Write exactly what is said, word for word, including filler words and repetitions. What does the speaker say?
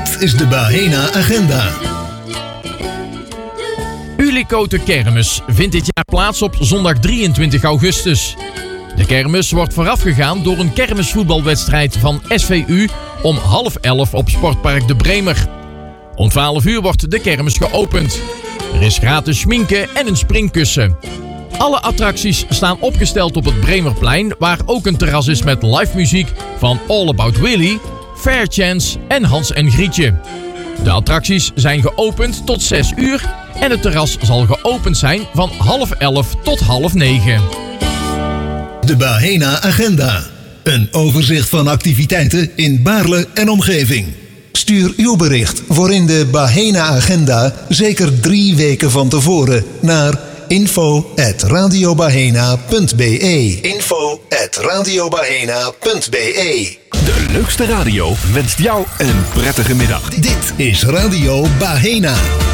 Dit is de Bahena Agenda. Ulicote Kermis vindt dit jaar plaats op zondag drieëntwintig augustus. De kermis wordt voorafgegaan door een kermisvoetbalwedstrijd van S V U om half elf op Sportpark de Bremer. Om twaalf uur wordt de kermis geopend. Er is gratis schminken en een springkussen. Alle attracties staan opgesteld op het Bremerplein, waar ook een terras is met live muziek van All About Willy, Fair Chance en Hans en Grietje. De attracties zijn geopend tot zes uur en het terras zal geopend zijn van half elf tot half negen. De Bahena Agenda. Een overzicht van activiteiten in Baarle en omgeving. Stuur uw bericht voor in de Bahena Agenda zeker drie weken van tevoren naar info at radiobahena punt b e. info at radiobahena punt b e. De leukste radio wenst jou een prettige middag. Dit is Radio Bahena.